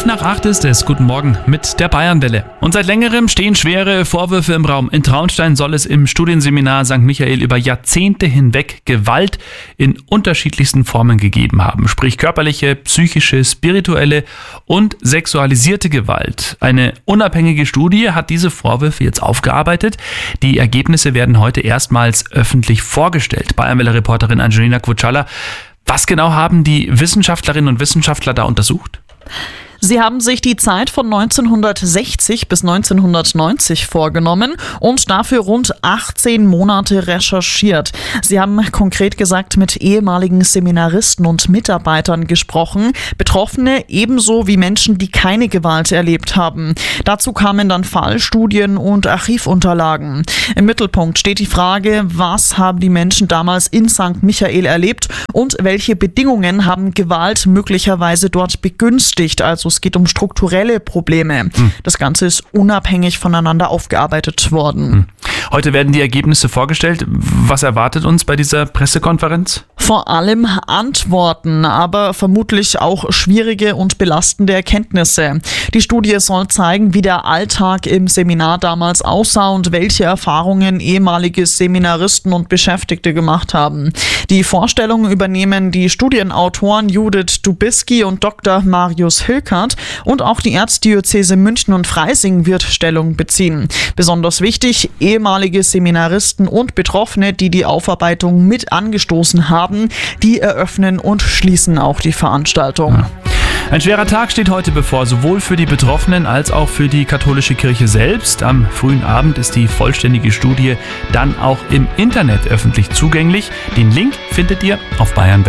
7:11 ist es. Guten Morgen mit der Bayernwelle. Und seit längerem stehen schwere Vorwürfe im Raum. In Traunstein soll es im Studienseminar St. Michael über Jahrzehnte hinweg Gewalt in unterschiedlichsten Formen gegeben haben. Sprich körperliche, psychische, spirituelle und sexualisierte Gewalt. Eine unabhängige Studie hat diese Vorwürfe jetzt aufgearbeitet. Die Ergebnisse werden heute erstmals öffentlich vorgestellt. Bayernwelle-Reporterin Angelina Qucala. Was genau haben die Wissenschaftlerinnen und Wissenschaftler da untersucht? Sie haben sich die Zeit von 1960 bis 1990 vorgenommen und dafür rund 18 Monate recherchiert. Sie haben konkret gesagt mit ehemaligen Seminaristen und Mitarbeitern gesprochen, Betroffene ebenso wie Menschen, die keine Gewalt erlebt haben. Dazu kamen dann Fallstudien und Archivunterlagen. Im Mittelpunkt steht die Frage, was haben die Menschen damals in St. Michael erlebt und welche Bedingungen haben Gewalt möglicherweise dort begünstigt, also es geht um strukturelle Probleme. Das Ganze ist unabhängig voneinander aufgearbeitet worden. Heute werden die Ergebnisse vorgestellt. Was erwartet uns bei dieser Pressekonferenz? Vor allem Antworten, aber vermutlich auch schwierige und belastende Erkenntnisse. Die Studie soll zeigen, wie der Alltag im Seminar damals aussah und welche Erfahrungen ehemalige Seminaristen und Beschäftigte gemacht haben. Die Vorstellung übernehmen die Studienautoren Judith Dubisky und Dr. Marius Hilkert und auch die Erzdiözese München und Freising wird Stellung beziehen. Besonders wichtig, ehemalige Seminaristen und Betroffene, die die Aufarbeitung mit angestoßen haben, die eröffnen und schließen auch die Veranstaltung. Ja. Ein schwerer Tag steht heute bevor, sowohl für die Betroffenen als auch für die katholische Kirche selbst. Am frühen Abend ist die vollständige Studie dann auch im Internet öffentlich zugänglich. Den Link findet ihr auf bayernwelle.at.